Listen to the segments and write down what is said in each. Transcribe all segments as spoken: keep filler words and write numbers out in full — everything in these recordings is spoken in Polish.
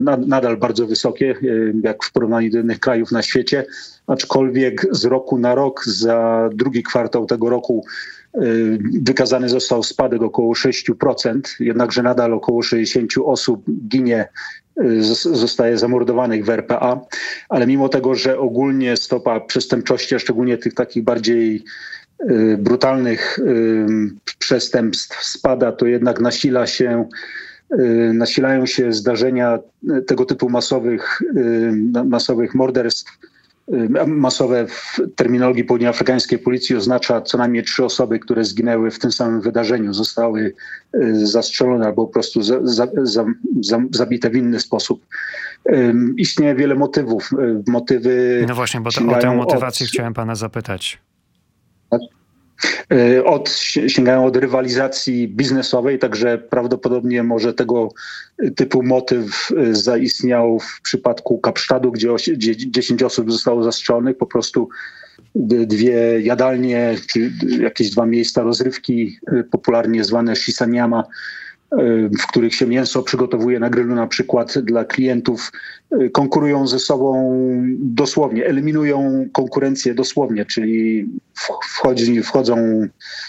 nadal bardzo wysokie, jak w porównaniu do innych krajów na świecie, aczkolwiek z roku na rok, za drugi kwartał tego roku wykazany został spadek około sześć procent, jednakże nadal około sześćdziesiąt osób ginie, zostaje zamordowanych w R P A, ale mimo tego, że ogólnie stopa przestępczości, a szczególnie tych takich bardziej brutalnych przestępstw spada, to jednak nasila się, nasilają się zdarzenia tego typu masowych, masowych morderstw. Masowe w terminologii południoafrykańskiej policji oznacza co najmniej trzy osoby, które zginęły w tym samym wydarzeniu, zostały zastrzelone albo po prostu za, za, za, za, zabite w inny sposób. Istnieje wiele motywów. Motywy no właśnie, bo to, o tę motywację od... chciałem pana zapytać. Od, sięgają od rywalizacji biznesowej, także prawdopodobnie może tego typu motyw zaistniał w przypadku Kapsztadu, gdzie dziesięć osób zostało zastrzelonych. Po prostu dwie jadalnie, czy jakieś dwa miejsca rozrywki, popularnie zwane shisanyama, w których się mięso przygotowuje na grillu na przykład dla klientów, konkurują ze sobą dosłownie, eliminują konkurencję dosłownie, czyli wchodzi, wchodzą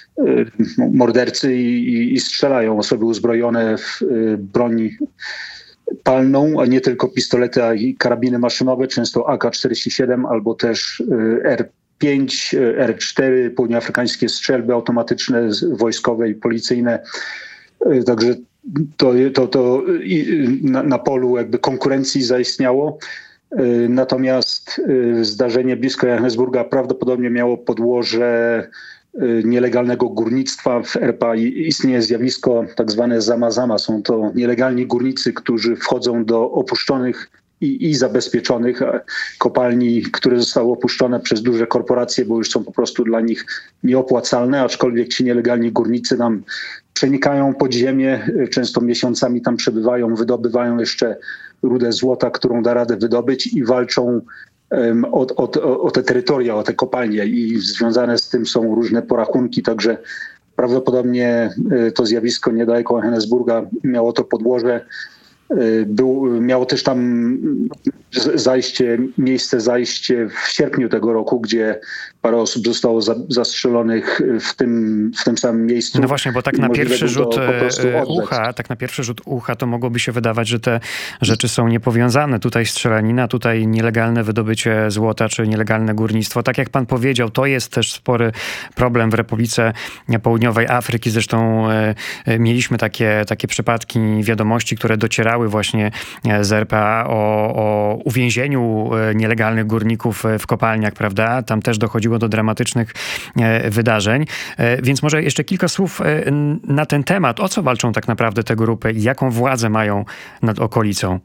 mordercy i, i strzelają osoby uzbrojone w broń palną, a nie tylko pistolety, a i karabiny maszynowe, często A K czterdzieści siedem albo też R pięć, R cztery, południoafrykańskie strzelby automatyczne, wojskowe i policyjne. Także to, to, to na, na polu jakby konkurencji zaistniało. Natomiast zdarzenie blisko Johannesburga prawdopodobnie miało podłoże nielegalnego górnictwa. W R P A istnieje zjawisko tak zwane zama-zama. Są to nielegalni górnicy, którzy wchodzą do opuszczonych i, i zabezpieczonych kopalni, które zostały opuszczone przez duże korporacje, bo już są po prostu dla nich nieopłacalne, aczkolwiek ci nielegalni górnicy nam przenikają pod ziemię, często miesiącami tam przebywają, wydobywają jeszcze rudę złota, którą da radę wydobyć i walczą um, o, o, o te terytoria, o te kopalnie i związane z tym są różne porachunki, także prawdopodobnie to zjawisko niedaleko Johannesburga miało to podłoże. Był, miało też tam zajście, miejsce zajście w sierpniu tego roku, gdzie parę osób zostało za, zastrzelonych w tym, w tym samym miejscu. No właśnie, bo tak na pierwszy rzut ucha, tak na pierwszy rzut ucha to mogłoby się wydawać, że te rzeczy są niepowiązane. Tutaj strzelanina, tutaj nielegalne wydobycie złota, czy nielegalne górnictwo. Tak jak pan powiedział, to jest też spory problem w Republice Południowej Afryki. Zresztą mieliśmy takie, takie przypadki wiadomości, które docierały właśnie z R P A o, o uwięzieniu nielegalnych górników w kopalniach, prawda? Tam też dochodziło do dramatycznych wydarzeń. Więc może jeszcze kilka słów na ten temat. O co walczą tak naprawdę te grupy i jaką władzę mają nad okolicą?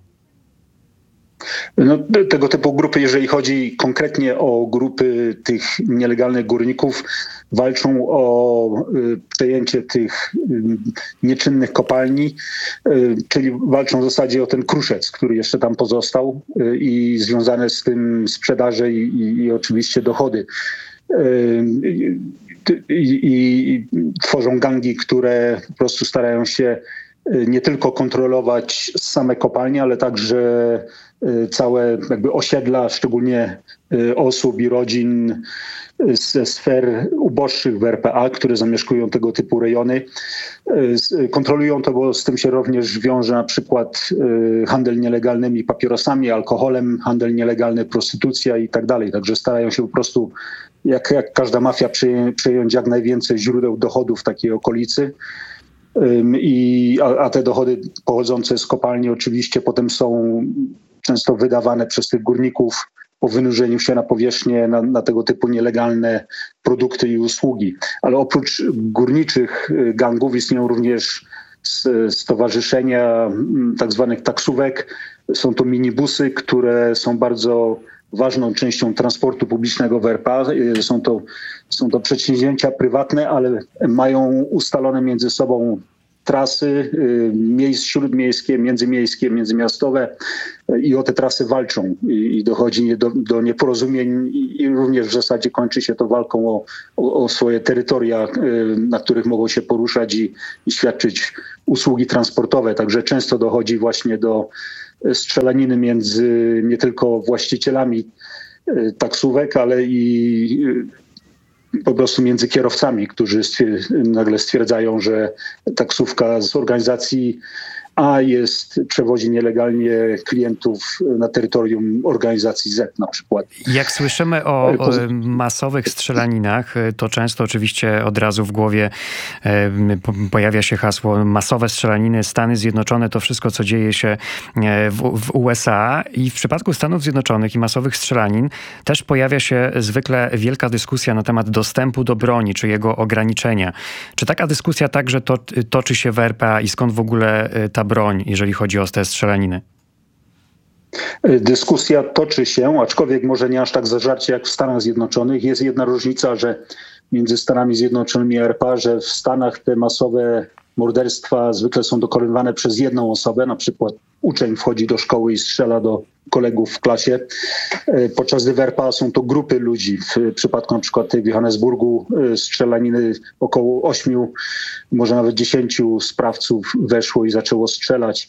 No, tego typu grupy, jeżeli chodzi konkretnie o grupy tych nielegalnych górników, walczą o przejęcie tych nieczynnych kopalni, czyli walczą w zasadzie o ten kruszec, który jeszcze tam pozostał i związane z tym sprzedaże i, i, i oczywiście dochody. I, i tworzą gangi, które po prostu starają się nie tylko kontrolować same kopalnie, ale także całe jakby osiedla, szczególnie osób i rodzin ze sfer uboższych w R P A, które zamieszkują tego typu rejony. Kontrolują to, bo z tym się również wiąże na przykład handel nielegalnymi papierosami, alkoholem, handel nielegalny, prostytucja i tak dalej. Także starają się po prostu, jak, jak każda mafia, przejąć jak najwięcej źródeł dochodów w takiej okolicy. I, a, a te dochody pochodzące z kopalni oczywiście potem są często wydawane przez tych górników po wynurzeniu się na powierzchnię na, na tego typu nielegalne produkty i usługi. Ale oprócz górniczych gangów istnieją również stowarzyszenia tak zwanych taksówek. Są to minibusy, które są bardzo ważną częścią transportu publicznego w R P A. Są to, są to przedsięwzięcia prywatne, ale mają ustalone między sobą trasy miejsc śródmiejskie, międzymiejskie, międzymiastowe i o te trasy walczą i, i dochodzi do, do nieporozumień i, i również w zasadzie kończy się to walką o, o, o swoje terytoria, na których mogą się poruszać i, i świadczyć usługi transportowe. Także często dochodzi właśnie do strzelaniny między nie tylko właścicielami taksówek, ale i po prostu między kierowcami, którzy stwier- nagle stwierdzają, że taksówka z organizacji A jest, przewozi nielegalnie klientów na terytorium organizacji Z na przykład. Jak słyszymy o, o masowych strzelaninach, to często oczywiście od razu w głowie pojawia się hasło masowe strzelaniny, Stany Zjednoczone, to wszystko, co dzieje się w, w U S A. I w przypadku Stanów Zjednoczonych i masowych strzelanin też pojawia się zwykle wielka dyskusja na temat dostępu do broni, czy jego ograniczenia. Czy taka dyskusja także to, toczy się w R P A i skąd w ogóle ta broń, jeżeli chodzi o te strzelaniny? Dyskusja toczy się, aczkolwiek może nie aż tak zażarcie jak w Stanach Zjednoczonych. Jest jedna różnica, że między Stanami Zjednoczonymi a R P A, że w Stanach te masowe morderstwa zwykle są dokonywane przez jedną osobę, na przykład uczeń wchodzi do szkoły i strzela do kolegów w klasie, podczas gdy w R P A są to grupy ludzi. W przypadku na przykład tej w Johannesburgu strzelaniny około ośmiu, może nawet dziesięciu sprawców weszło i zaczęło strzelać.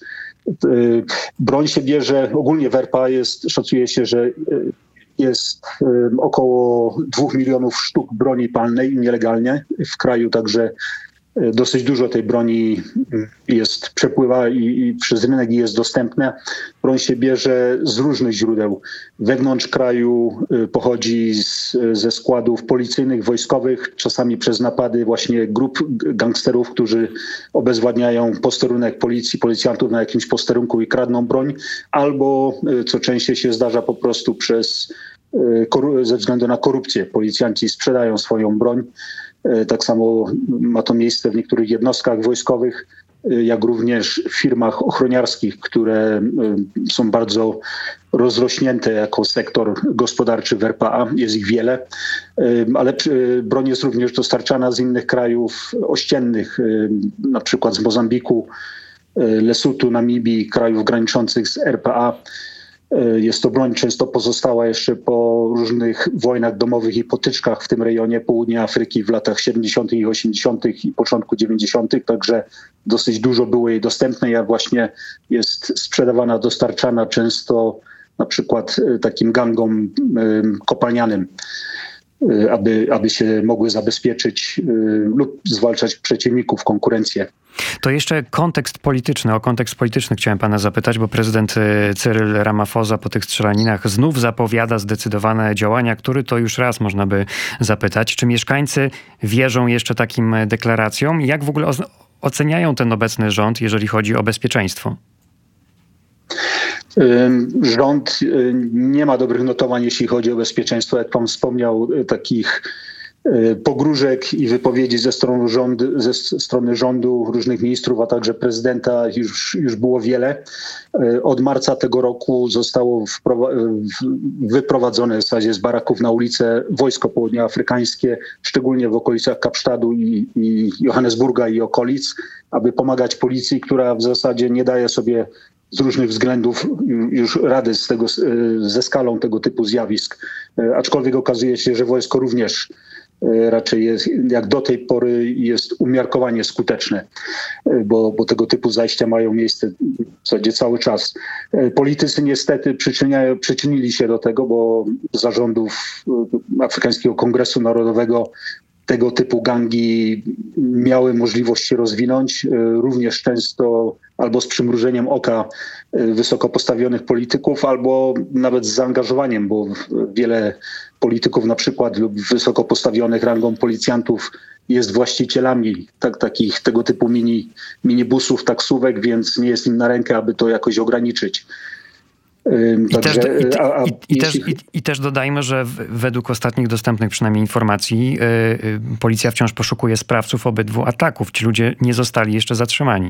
Broń się bierze, ogólnie w R P A jest, szacuje się, że jest około dwóch milionów sztuk broni palnej nielegalnie w kraju, także dosyć dużo tej broni jest, przepływa i, i przez rynek i jest dostępna. Broń się bierze z różnych źródeł. Wewnątrz kraju pochodzi z, ze składów policyjnych, wojskowych, czasami przez napady właśnie grup gangsterów, którzy obezwładniają posterunek policji, policjantów na jakimś posterunku i kradną broń, albo co częściej się zdarza po prostu przez ze względu na korupcję. Policjanci sprzedają swoją broń. Tak samo ma to miejsce w niektórych jednostkach wojskowych, jak również w firmach ochroniarskich, które są bardzo rozrośnięte jako sektor gospodarczy w R P A. Jest ich wiele, ale broń jest również dostarczana z innych krajów ościennych, na przykład z Mozambiku, Lesutu, Namibii, krajów graniczących z R P A. Jest to broń często pozostała jeszcze po różnych wojnach domowych i potyczkach w tym rejonie południa Afryki w latach siedemdziesiątych i osiemdziesiątych i początku dziewięćdziesiątych, także dosyć dużo było jej dostępnej, a właśnie jest sprzedawana, dostarczana często na przykład takim gangom kopalnianym, aby, aby się mogły zabezpieczyć lub zwalczać przeciwników, konkurencję. To jeszcze kontekst polityczny. O kontekst polityczny chciałem pana zapytać, bo prezydent Cyril Ramaphosa po tych strzelaninach znów zapowiada zdecydowane działania, który to już raz można by zapytać. Czy mieszkańcy wierzą jeszcze takim deklaracjom? Jak w ogóle oceniają ten obecny rząd, jeżeli chodzi o bezpieczeństwo? Rząd nie ma dobrych notowań, jeśli chodzi o bezpieczeństwo. Jak pan wspomniał, takich pogróżek i wypowiedzi ze strony rządu, ze strony rządu, różnych ministrów, a także prezydenta już, już było wiele. Od marca tego roku zostało wyprowadzone w zasadzie z baraków na ulicę wojsko południoafrykańskie, szczególnie w okolicach Kapsztadu i, i Johannesburga i okolic, aby pomagać policji, która w zasadzie nie daje sobie z różnych względów już rady z tego, ze skalą tego typu zjawisk. Aczkolwiek okazuje się, że wojsko również raczej jest, jak do tej pory jest umiarkowanie skuteczne, bo, bo tego typu zajścia mają miejsce w zasadzie cały czas. Politycy niestety przyczyniają, przyczynili się do tego, bo zarządów Afrykańskiego Kongresu Narodowego tego typu gangi miały możliwość się rozwinąć, również często albo z przymrużeniem oka wysoko postawionych polityków, albo nawet z zaangażowaniem, bo wiele polityków na przykład lub wysoko postawionych rangą policjantów jest właścicielami tak, takich tego typu mini, minibusów, taksówek, więc nie jest im na rękę, aby to jakoś ograniczyć. I, Także, też, i, a, a, i, i, jeśli... też, i, I też dodajmy, że w, według ostatnich dostępnych przynajmniej informacji yy, yy, policja wciąż poszukuje sprawców obydwu ataków. Ci ludzie nie zostali jeszcze zatrzymani.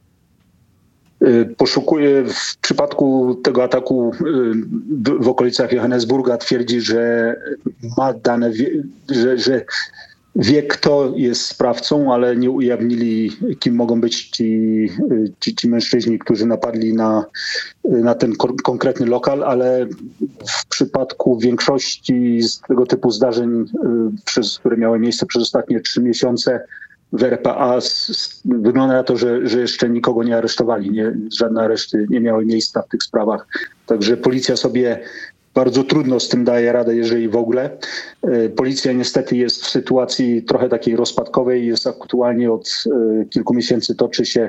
Poszukuje w przypadku tego ataku w, w okolicach Johannesburga, twierdzi, że ma dane, że, że wie, kto jest sprawcą, ale nie ujawnili, kim mogą być ci, ci, ci mężczyźni, którzy napadli na, na ten konkretny lokal, ale w przypadku większości z tego typu zdarzeń, przez, które miały miejsce przez ostatnie trzy miesiące, w R P A wygląda na to, że, że jeszcze nikogo nie aresztowali. Nie, żadne areszty nie miały miejsca w tych sprawach. Także policja sobie bardzo trudno z tym daje radę, jeżeli w ogóle. Policja niestety jest w sytuacji trochę takiej rozpadkowej. Jest aktualnie od kilku miesięcy toczy się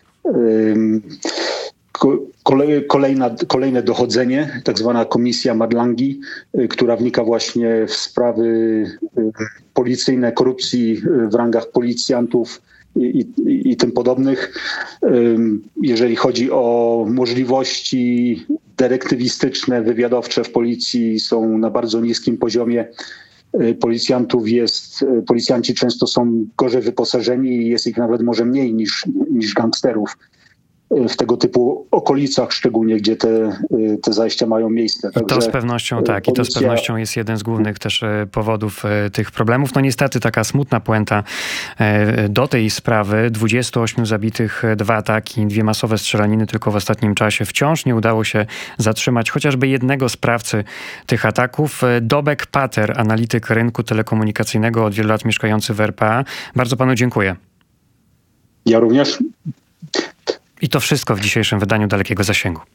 Kolejna, kolejne dochodzenie, tak zwana komisja Madlangi, która wnika właśnie w sprawy policyjne, korupcji w rangach policjantów i, i, i tym podobnych. Jeżeli chodzi o możliwości detektywistyczne, wywiadowcze w policji, są na bardzo niskim poziomie. Policjantów jest, policjanci często są gorzej wyposażeni i jest ich nawet może mniej niż, niż gangsterów w tego typu okolicach, szczególnie gdzie te, te zajścia mają miejsce. I to z pewnością tak, policja... i to z pewnością jest jeden z głównych też powodów tych problemów. No niestety taka smutna puenta do tej sprawy. dwudziestu ośmiu zabitych, dwa ataki, dwie masowe strzelaniny tylko w ostatnim czasie. Wciąż nie udało się zatrzymać chociażby jednego sprawcy tych ataków. Dobek Pater, analityk rynku telekomunikacyjnego, od wielu lat mieszkający w R P A. Bardzo panu dziękuję. Ja również. I to wszystko w dzisiejszym wydaniu Dalekiego Zasięgu.